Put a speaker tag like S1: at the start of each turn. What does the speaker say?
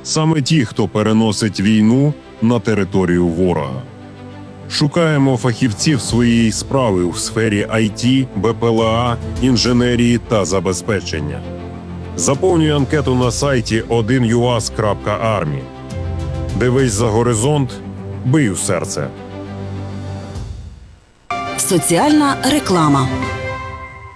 S1: Саме ті, хто переносить війну на територію ворога. Шукаємо фахівців своєї справи у сфері IT, БПЛА, інженерії та забезпечення. Заповнюй анкету на сайті 1uas.army. Дивись за горизонт, бий у серце.
S2: Соціальна реклама.